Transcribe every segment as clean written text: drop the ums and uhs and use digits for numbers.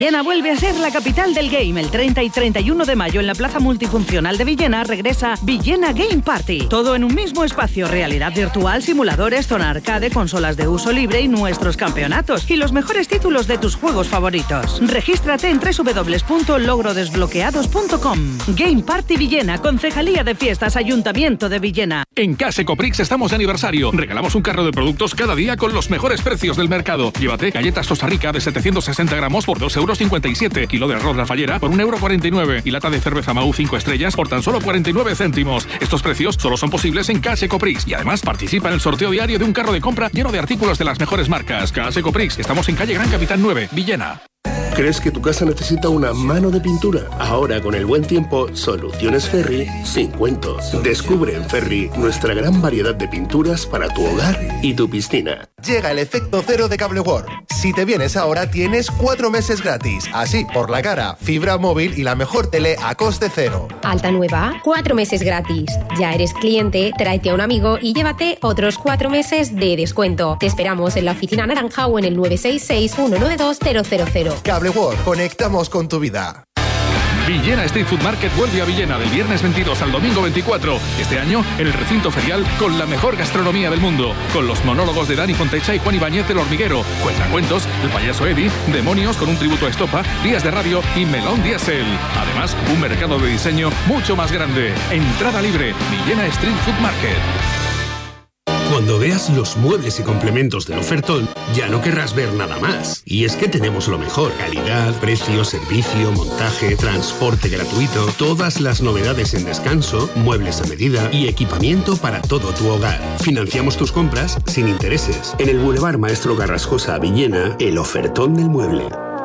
Villena vuelve a ser la capital del game. El 30 y 31 de mayo en la Plaza Multifuncional de Villena regresa Villena Game Party. Todo en un mismo espacio, realidad virtual, simuladores, zona arcade, consolas de uso libre y nuestros campeonatos. Y los mejores títulos de tus juegos favoritos. Regístrate en www.logrodesbloqueados.com. Game Party Villena, Concejalía de Fiestas, Ayuntamiento de Villena. En Case Coprix estamos de aniversario. Regalamos un carro de productos cada día con los mejores precios del mercado. Llévate galletas Costa Rica de 760 gramos por 2,57 €. Kilo de arroz La Fallera por 1,49 € y lata de cerveza Mau 5 estrellas por tan solo 49 céntimos. Estos precios solo son posibles en Case Coprix y además participa en el sorteo diario de un carro de compra lleno de artículos de las mejores marcas. Case Coprix, estamos en calle Gran Capitán 9, Villena. ¿Crees que tu casa necesita una mano de pintura? Ahora, con el buen tiempo, Soluciones Ferri sin cuentos. Descubre en Ferri nuestra gran variedad de pinturas para tu hogar y tu piscina. Llega el efecto cero de Cable World. Si te vienes ahora, tienes 4 meses gratis. Así, por la cara, fibra móvil y la mejor tele a coste cero. Alta nueva, 4 meses gratis. Ya eres cliente, tráete a un amigo y llévate otros 4 meses de descuento. Te esperamos en la oficina naranja o en el 966 192 000. Cable World, conectamos con tu vida. Villena Street Food Market vuelve a Villena del viernes 22 al domingo 24. Este año en el recinto ferial con la mejor gastronomía del mundo. Con los monólogos de Dani Fontecha y Juan Ibáñez del Hormiguero. Cuentacuentos, el payaso Eddie, Demonios con un tributo a Estopa, Días de Radio y Melón Diesel. Además, un mercado de diseño mucho más grande. Entrada libre. Villena Street Food Market. Cuando veas los muebles y complementos del ofertón, ya no querrás ver nada más. Y es que tenemos lo mejor. Calidad, precio, servicio, montaje, transporte gratuito, todas las novedades en descanso, muebles a medida y equipamiento para todo tu hogar. Financiamos tus compras sin intereses. En el Boulevard Maestro Carrascosa, Villena, el ofertón del mueble.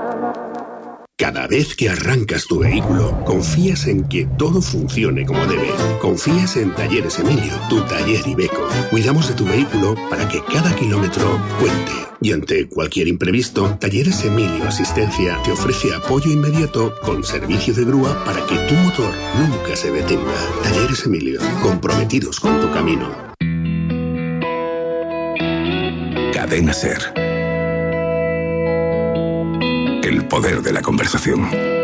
Cada vez que arrancas tu vehículo, confías en que todo funcione como debe. Confías en Talleres Emilio, tu taller Iveco. Cuidamos de tu vehículo para que cada kilómetro cuente. Y ante cualquier imprevisto, Talleres Emilio Asistencia te ofrece apoyo inmediato con servicio de grúa para que tu motor nunca se detenga. Talleres Emilio, comprometidos con tu camino. Cadena SER. El poder de la conversación.